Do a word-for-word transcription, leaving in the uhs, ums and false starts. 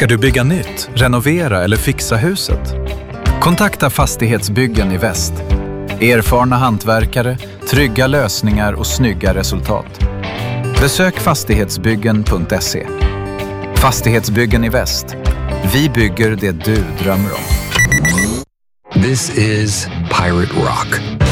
Ska du bygga nytt, renovera eller fixa huset? Kontakta Fastighetsbyggen i Väst. Erfarna hantverkare, trygga lösningar och snygga resultat. Besök fastighetsbyggen punkt se. Fastighetsbyggen i Väst. Vi bygger det du drömmer om. This is Pirate Rock.